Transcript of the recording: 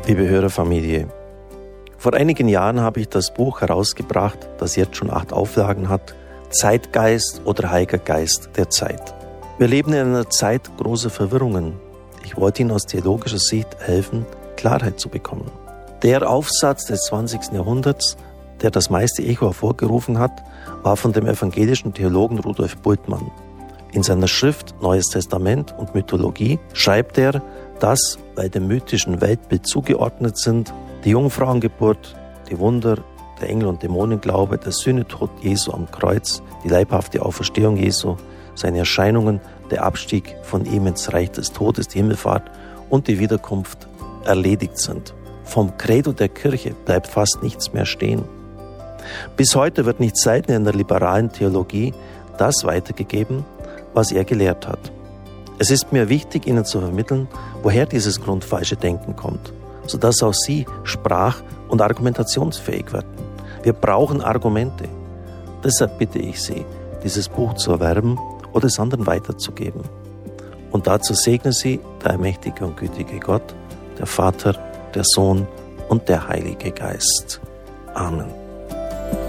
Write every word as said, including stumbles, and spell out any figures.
Liebe Hörerfamilie, vor einigen Jahren habe ich das Buch herausgebracht, das jetzt schon acht Auflagen hat, Zeitgeist oder Heiliger Geist der Zeit. Wir leben in einer Zeit großer Verwirrungen. Ich wollte Ihnen aus theologischer Sicht helfen, Klarheit zu bekommen. Der Aufsatz des zwanzigsten Jahrhunderts, der das meiste Echo hervorgerufen hat, war von dem evangelischen Theologen Rudolf Bultmann. In seiner Schrift Neues Testament und Mythologie schreibt er, dass, weil dem mythischen Weltbild zugeordnet sind, die Jungfrauengeburt, die Wunder, der Engel- und Dämonenglaube, der Sühnetod Jesu am Kreuz, die leibhafte Auferstehung Jesu, seine Erscheinungen, der Abstieg von ihm ins Reich des Todes, die Himmelfahrt und die Wiederkunft erledigt sind. Vom Credo der Kirche bleibt fast nichts mehr stehen. Bis heute wird nicht selten in der liberalen Theologie das weitergegeben, was er gelehrt hat. Es ist mir wichtig, Ihnen zu vermitteln, woher dieses grundfalsche Denken kommt, sodass auch Sie sprach- und argumentationsfähig werden. Wir brauchen Argumente. Deshalb bitte ich Sie, dieses Buch zu erwerben oder es anderen weiterzugeben. Und dazu segne Sie der allmächtige und gütige Gott, der Vater, der Sohn und der Heilige Geist. Amen.